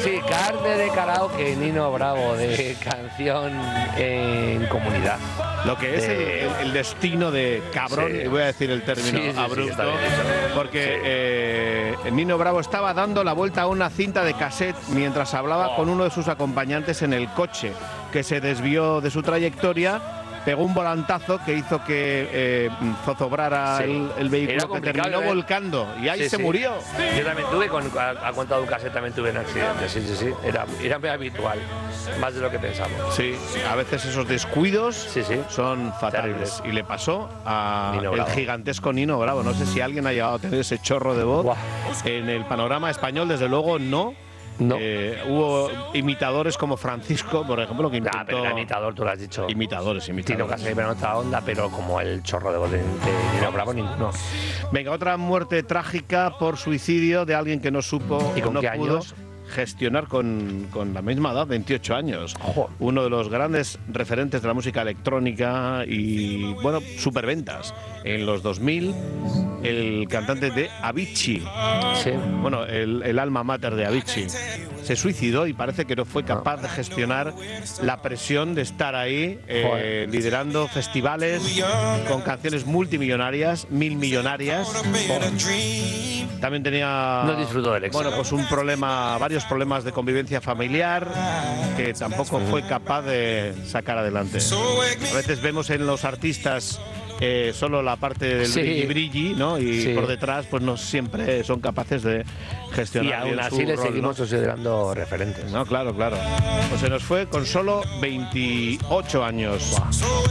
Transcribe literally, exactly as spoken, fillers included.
sí, carne de karaoke, Nino Bravo, de canción en comunidad. Lo que es de... el, el destino de cabrón, Sí. y voy a decir el término Sí, sí, abrupto, sí, está bien dicho. porque Sí. eh, Nino Bravo estaba dando la vuelta a una cinta de cassette mientras hablaba Oh. con uno de sus acompañantes en el coche, que se desvió de su trayectoria, pegó un volantazo que hizo que eh, zozobrara Sí. el, el vehículo, Era que complicado, terminó ¿eh? volcando y ahí Sí, se sí. murió. Yo también tuve, con, ha, ha contado un cassette, también tuve en accidentes, sí, sí, sí. Era, era muy habitual, más de lo que pensamos. Sí, a veces esos descuidos Sí, sí. son fatales. Terribles. Y le pasó a Nino el Bravo. gigantesco Nino Bravo. No sé si alguien ha llegado a tener ese chorro de voz. Buah. En el panorama español, desde luego, no. No. Eh, hubo imitadores como Francisco, por ejemplo, que intentó... Nah, pero era imitador, tú lo has dicho. Imitadores, Tino imitadores. Casas iba en otra onda, pero como el chorro de voz de, de Nino Bravo, ninguno. Venga, otra muerte trágica por suicidio de alguien que no supo ¿Y con no qué pudo años? gestionar con, con la misma edad, veintiocho años. Ojo. Uno de los grandes referentes de la música electrónica y, bueno, superventas. En los dos mil, el cantante de Avicii, Sí. bueno, el, el alma mater de Avicii, se suicidó y parece que no fue capaz de gestionar la presión de estar ahí eh, Joder. liderando festivales con canciones multimillonarias, mil millonarias. También tenía No disfrutó del éxito. bueno, pues un problema, varios problemas de convivencia familiar que tampoco fue capaz de sacar adelante. A veces vemos en los artistas eh, solo la parte del Sí. brilli brilli, ¿no? Y Sí. por detrás, pues no siempre son capaces de gestionar Y aún bien así su le rol, seguimos ¿no? considerando referentes. No, claro, claro. Pues se nos fue con solo veintiocho años.